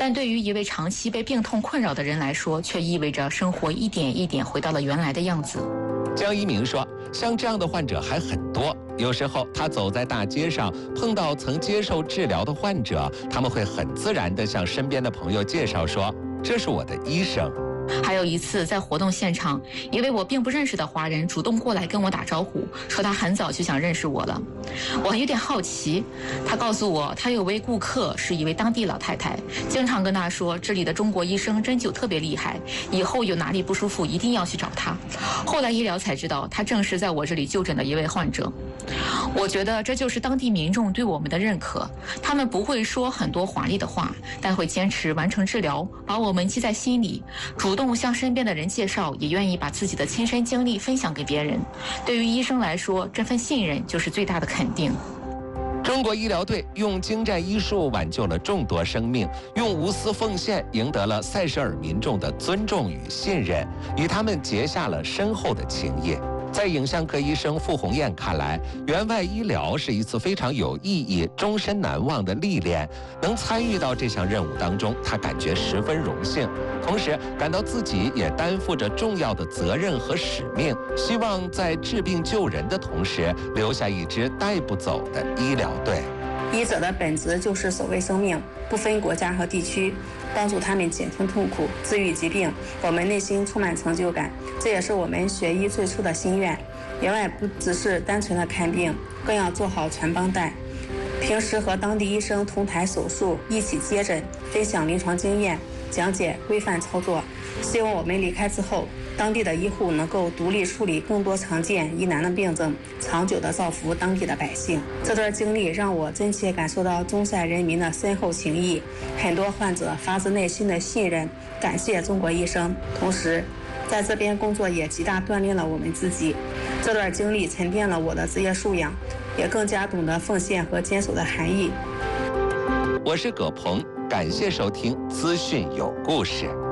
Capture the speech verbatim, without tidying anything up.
但对于一位长期被病痛困扰的人来说，却意味着生活一点一点回到了原来的样子。 江一鸣说，像这样的患者还很多，有时候他走在大街上，碰到曾接受治疗的患者，他们会很自然地向身边的朋友介绍说，这是我的医生。 还有一次在活动现场，一位我并不认识的华人主动过来跟我打招呼，说他很早就想认识我了。我还有点好奇，他告诉我他有位顾客是一位当地老太太，经常跟他说这里的中国医生针灸特别厉害，以后有哪里不舒服一定要去找他。后来医疗才知道，他正是在我这里就诊的一位患者。我觉得这就是当地民众对我们的认可，他们不会说很多华丽的话，但会坚持完成治疗，把我们记在心里，主动向身边的人介绍，也愿意把自己的亲身经历分享给别人。对于医生来说，这份信任就是最大的肯定。 中国医疗队用精湛医术挽救了众多生命，用无私奉献赢得了塞舌尔民众的尊重与信任，与他们结下了深厚的情谊。在影像科医生傅红艳看来，援外医疗是一次非常有意义、终身难忘的历练。能参与到这项任务当中，他感觉十分荣幸，同时感到自己也担负着重要的责任和使命，希望在治病救人的同时，留下一支带不走的医疗队。 医者的本质就是守卫生命，不分国家和地区，帮助他们减轻痛苦，治愈疾病。我们内心充满成就感，这也是我们学医最初的心愿。援外不只是单纯的看病，更要做好传帮带。平时和当地医生同台手术，一起接诊，分享临床经验，讲解规范操作。希望我们离开之后，当地的医护能够独立处理更多常见疑难的病症，长久地造福当地的百姓。这段经历让我真切感受到中塞人民的深厚情谊，很多患者发自内心的信任，感谢中国医生。同时，在这边工作也极大锻炼了我们自己。这段经历沉淀了我的职业素养，也更加懂得奉献和坚守的含义。 我是葛鹏，感谢收听资讯有故事。